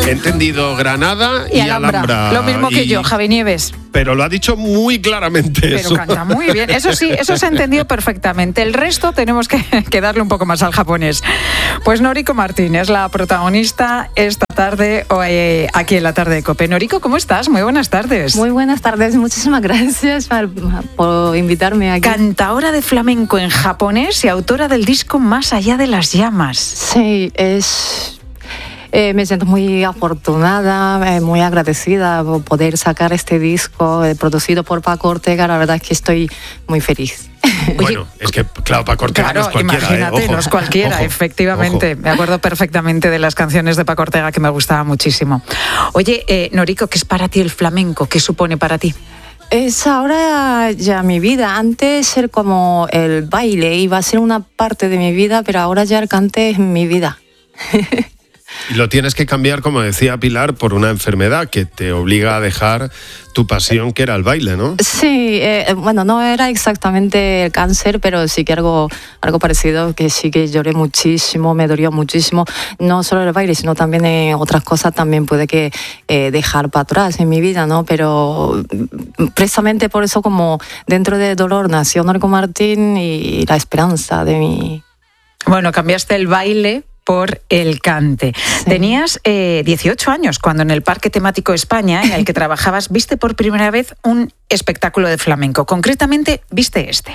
He entendido Granada y Alhambra. Lo mismo que yo, Javi Nieves. Pero lo ha dicho muy claramente. Pero eso. canta muy bien. Eso sí, eso se ha entendido perfectamente. El resto tenemos que darle un poco más al japonés. Pues Noriko Martín es la protagonista esta tarde aquí en la tarde de COPE. Noriko, ¿cómo estás? Muy buenas tardes. Muy buenas tardes. Muchísimas gracias por invitarme aquí. Cantaora de flamenco en japonés y autora del disco Más allá de las llamas. Sí, me siento muy afortunada, muy agradecida por poder sacar este disco producido por Paco Ortega. La verdad es que estoy muy feliz. Bueno, es que claro, Paco Ortega no es cualquiera. Imagínate, Ojo, no es cualquiera, ojo, efectivamente. Ojo. Me acuerdo perfectamente de las canciones de Paco Ortega que me gustaban muchísimo. Oye, Noriko, ¿qué es para ti el flamenco? ¿Qué supone para ti? Es ahora ya mi vida. Antes ser como el baile iba a ser una parte de mi vida, pero ahora ya el cante es mi vida. Y lo tienes que cambiar, como decía Pilar, por una enfermedad que te obliga a dejar tu pasión, que era el baile, ¿no? Sí, bueno, no era exactamente el cáncer, pero sí que algo parecido, que sí que lloré muchísimo, me dolió muchísimo. No solo el baile, sino también otras cosas también pude que dejar para atrás en mi vida, ¿no? Pero precisamente por eso, como dentro del dolor nació Noriko Martín y la esperanza de mi... Bueno, cambiaste el baile por el cante. Sí. Tenías 18 años cuando en el Parque Temático España, en el que trabajabas, viste por primera vez un espectáculo de flamenco. Concretamente, viste este.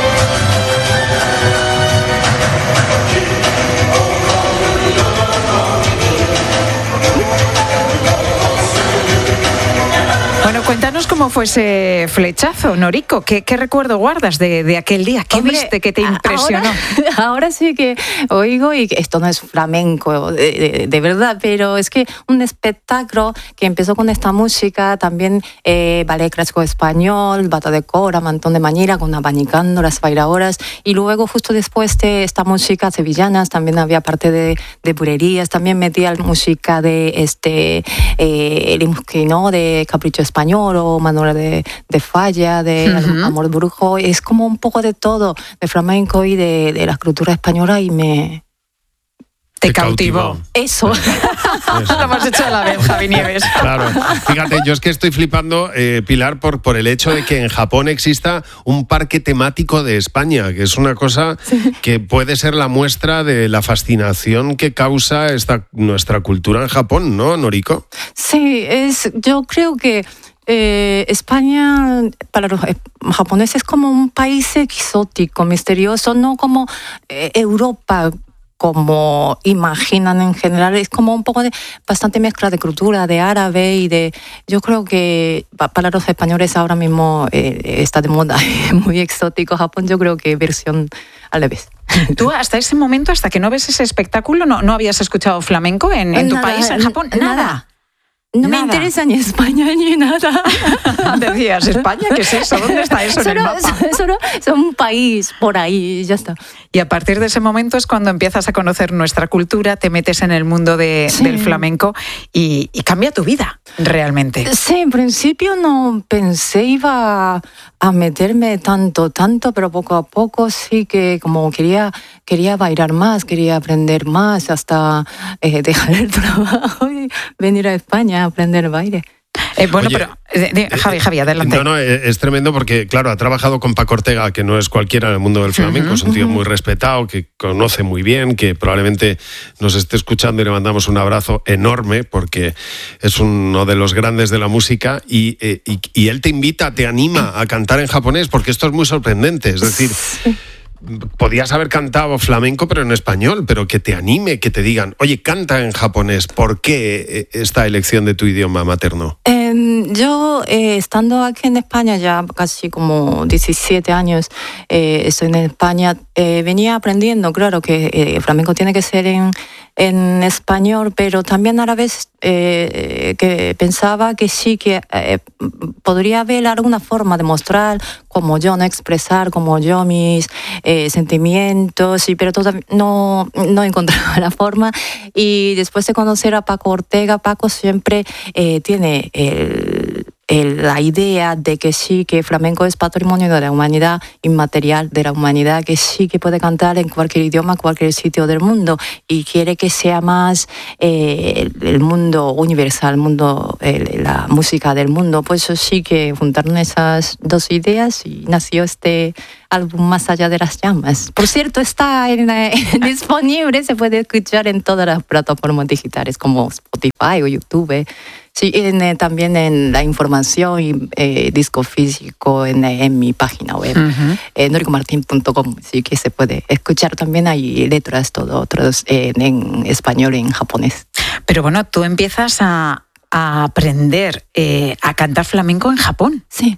Bueno, cuéntanos cómo fue ese flechazo, Noriko. ¿Qué recuerdo guardas de aquel día? ¿Qué viste que te impresionó? Ahora sí que oigo, y que esto no es flamenco de verdad, pero es que un espectáculo que empezó con esta música, también ballet clásico español, bata de cora, mantón de mañira, con abanicando las bailadoras, y luego justo después de esta música sevillanas, también había parte de bulerías, también metía música de Rimsky, ¿no? De Capricho Español o Manuela de Falla, de Amor Brujo. Es como un poco de todo, de flamenco y de la cultura española, y te cautivó. Eso. Lo hemos hecho a la vez, Javi Nieves. Claro. Fíjate, yo es que estoy flipando, Pilar, por el hecho de que en Japón exista un parque temático de España, que es una cosa que puede ser la muestra de la fascinación que causa nuestra cultura en Japón, ¿no, Noriko? Sí, yo creo que España para los japoneses es como un país exótico, misterioso, no como Europa, como imaginan en general. Es como un poco de bastante mezcla de cultura, de árabe yo creo que para los españoles ahora mismo está de moda, muy exótico Japón. Yo creo que versión al revés. ¿Tú hasta ese momento, hasta que no ves ese espectáculo, no habías escuchado flamenco en tu país, en Japón? Nada. No me interesa ni España ni nada. Decías, ¿España? ¿Qué es eso? ¿Dónde está eso en el mapa? Solo es un país por ahí, ya está. Y a partir de ese momento es cuando empiezas a conocer nuestra cultura, te metes en el mundo del flamenco y cambia tu vida, realmente. Sí, en principio no pensé iba a meterme tanto, pero poco a poco sí que como quería bailar más, quería aprender más, hasta dejar el trabajo y venir a España a aprender baile. Bueno, oye, pero Javi, adelante. No, es tremendo porque, claro, ha trabajado con Paco Ortega, que no es cualquiera en el mundo del flamenco, es un tío muy respetado, que conoce muy bien, que probablemente nos esté escuchando y le mandamos un abrazo enorme porque es uno de los grandes de la música y él te invita, te anima a cantar en japonés, porque esto es muy sorprendente, es decir... Podías haber cantado flamenco pero en español, pero que te anime, que te digan, oye, canta en japonés. ¿Por qué esta elección de tu idioma materno? Yo, estando aquí en España ya casi como 17 años, estoy en España, venía aprendiendo, claro, que el flamenco tiene que ser en español, pero también a la vez que pensaba que sí, que podría haber alguna forma de mostrar como yo, no expresar como yo mis sentimientos, pero no encontraba la forma. Y después de conocer a Paco Ortega, Paco siempre tiene la idea de que sí, que flamenco es patrimonio de la humanidad, inmaterial de la humanidad, que sí que puede cantar en cualquier idioma, cualquier sitio del mundo, y quiere que sea más el mundo universal, la música del mundo. Pues eso sí que juntaron esas dos ideas y nació este álbum Más allá de las llamas. Por cierto, está disponible, se puede escuchar en todas las plataformas digitales como Spotify o YouTube. Sí, también en la información y disco físico en mi página web, norikomartin.com, sí que se puede escuchar también. Hay letras otros en español y en japonés. Pero bueno, tú empiezas a aprender a cantar flamenco en Japón. Sí.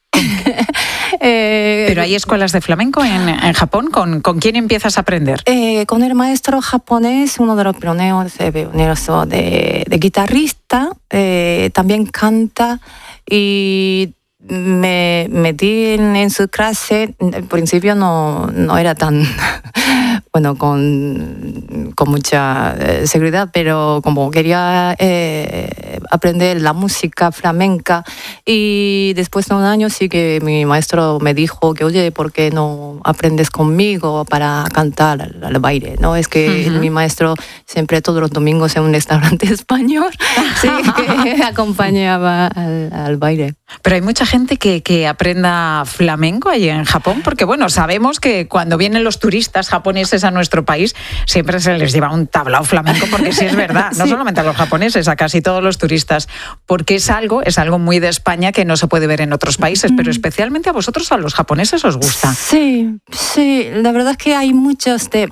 Pero hay escuelas de flamenco en Japón. ¿Con quién empiezas a aprender? Con el maestro japonés, uno de los pioneros de guitarrista, también canta, y me metí en su clase. Al principio no era tan bueno, con mucha seguridad, pero como quería aprender la música flamenca, y después de un año sí que mi maestro me dijo que, oye, ¿por qué no aprendes conmigo para cantar al baile? ¿No? Es que mi maestro siempre todos los domingos en un restaurante español sí, que acompañaba al baile. Pero hay mucha gente que aprenda flamenco allí en Japón, porque bueno, sabemos que cuando vienen los turistas japoneses a nuestro país siempre se les lleva un tablao flamenco, porque sí es verdad, no solamente a los japoneses, a casi todos los turistas, porque es algo muy de España que no se puede ver en otros países, pero especialmente a vosotros, a los japoneses, os gusta. Sí, la verdad es que hay muchas de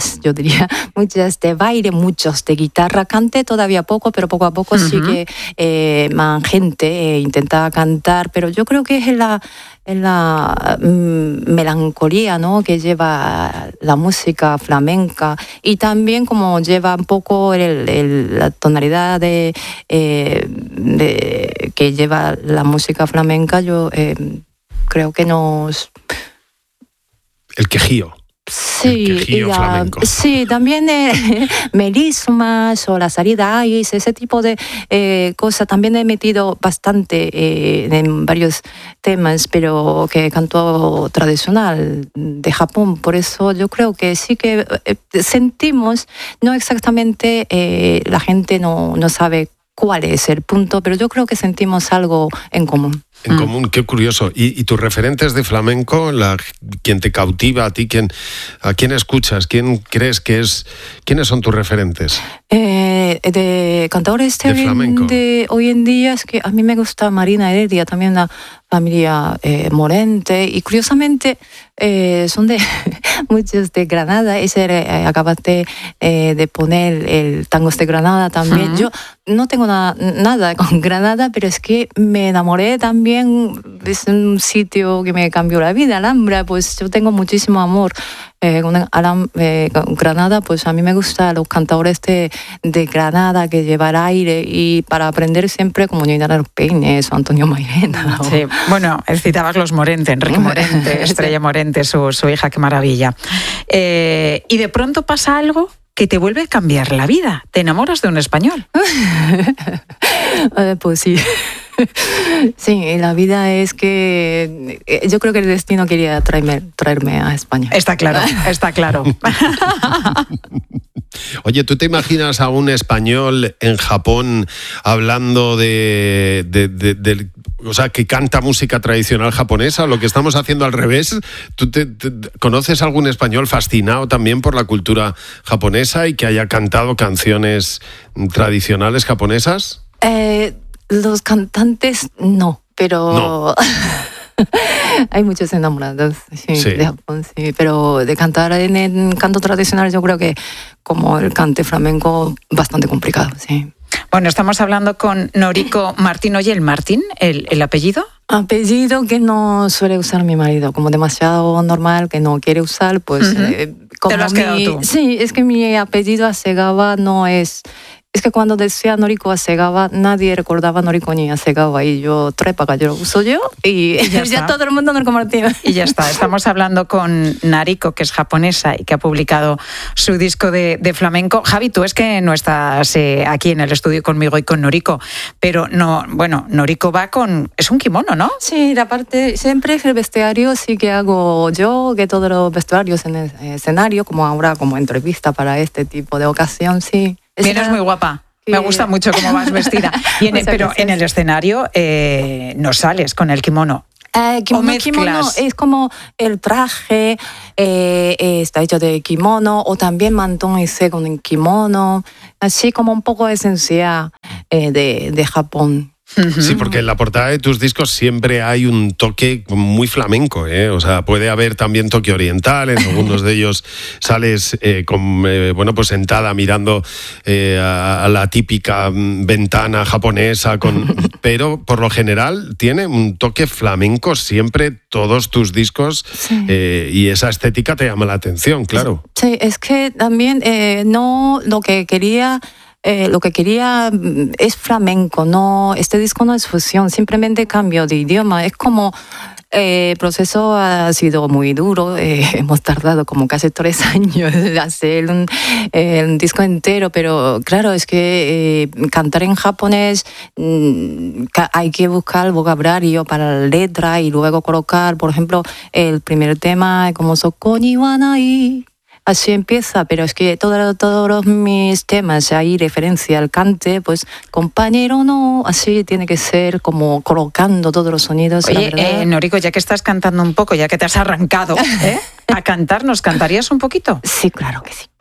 baile, muchos de guitarra. Canté todavía poco, pero poco a poco sí que más gente intenta cantar, pero yo creo que es en la melancolía, ¿no?, que lleva la música flamenca, y también como lleva un poco la tonalidad de que lleva la música flamenca. Yo creo que nos... El quejío. Sí, flamenco. Sí, también melismas o la salida ice, ese tipo de cosas. También he metido bastante en varios temas, pero que canto tradicional de Japón. Por eso yo creo que sí que sentimos, no exactamente, la gente no sabe cuál es el punto, pero yo creo que sentimos algo en común. En común, qué curioso. ¿Y tus referentes de flamenco, quien te cautiva a ti, a quién escuchas, quién crees que es, quiénes son tus referentes? De cantadores de flamenco de hoy en día, es que a mí me gusta Marina Heredia, también la familia Morente, y curiosamente son de muchos de Granada. Acabaste de poner el Tangos de Granada también. Yo no tengo nada con Granada, pero es que me enamoré también. Es un sitio que me cambió la vida, Alhambra. Pues yo tengo muchísimo amor con Granada. Pues a mí me gustan los cantadores de Granada, que llevan aire, y para aprender siempre como Nina de los Peines o Antonio Mairena. Sí. Bueno, citabas los Morente, Enrique Morente, Estrella Morente, su hija, qué maravilla. Y de pronto pasa algo que te vuelve a cambiar la vida. ¿Te enamoras de un español? Pues sí. Sí, la vida es que yo creo que el destino quería traerme a España. Está claro, está claro. Oye, ¿tú te imaginas a un español en Japón hablando o sea, que canta música tradicional japonesa? Lo que estamos haciendo al revés. ¿Tú conoces algún español fascinado también por la cultura japonesa y que haya cantado canciones tradicionales japonesas? Los cantantes no, pero... No. Hay muchos enamorados de Japón, sí, pero de cantar en canto tradicional yo creo que como el cante flamenco bastante complicado, sí. Bueno, estamos hablando con Noriko Martin. Oye, ¿el Martin, el apellido? Apellido que no suele usar mi marido, como demasiado normal, que no quiere usar, pues... ¿Te lo has quedado tú? Sí, es que mi apellido Hasegawa no es Es que cuando decía Noriko Hasegawa, nadie recordaba Noriko ni Hasegawa, y yo, trepa, yo lo uso yo, y ya todo el mundo Noriko Martínez. Y ya está, estamos hablando con Nariko, que es japonesa y que ha publicado su disco de flamenco. Javi, tú es que no estás aquí en el estudio conmigo y con Noriko, pero no, bueno, Noriko va con... es un kimono, ¿no? Sí, la parte, siempre el vestuario sí que hago yo, que todos los vestuarios en el escenario, como ahora, como entrevista para este tipo de ocasión, sí. Vienes muy guapa. Me gusta mucho cómo vas vestida. Pero en el escenario no sales con el kimono. Kimono es como el traje, está hecho de kimono, o también mantón ese con el kimono, así como un poco esencia de Japón. Sí, porque en la portada de tus discos siempre hay un toque muy flamenco, ¿eh? O sea, puede haber también toque oriental, en algunos de ellos sales pues sentada mirando a la típica ventana japonesa, pero por lo general tiene un toque flamenco siempre todos tus discos, sí. Y esa estética te llama la atención, claro. Sí, es que también lo que quería es flamenco, no, este disco no es fusión, simplemente cambio de idioma. Es como el proceso ha sido muy duro, hemos tardado como casi 3 años en hacer un disco entero, pero claro, es que cantar en japonés hay que buscar vocabulario para la letra y luego colocar, por ejemplo, el primer tema como Soko ni wa nai. Así empieza, pero es que todos mis temas hay referencia al cante, pues compañero no, así tiene que ser como colocando todos los sonidos. Oye, Noriko, ya que estás cantando un poco, ya que te has arrancado a cantar, ¿nos cantarías un poquito? Sí, claro que sí.